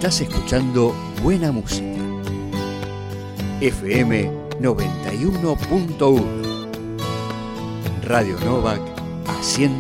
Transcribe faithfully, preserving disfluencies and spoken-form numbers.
Estás escuchando buena música. F M noventa y uno punto uno. Radio Novak haciendo